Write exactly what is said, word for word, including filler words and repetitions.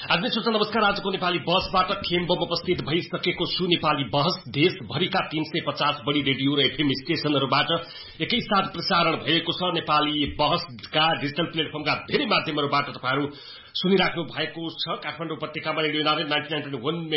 आदमी सूचना नमस्कार। आजको नेपाली बहसबाट खेम्बम उपस्थित भइसकेको छु। नेपाली बहस देशभरिका तीन सय पचास बढी रेडियो र एफएम स्टेशनहरूबाट एकैसाथ प्रसारण भएको छ। नेपाली बहसका डिजिटल प्लेटफर्मका धेरै माध्यमहरूबाट तपाईहरु सुनिराख्नु भएको छ। काठमाडौँ उपत्यकामा radio Narayan ninety nine point वन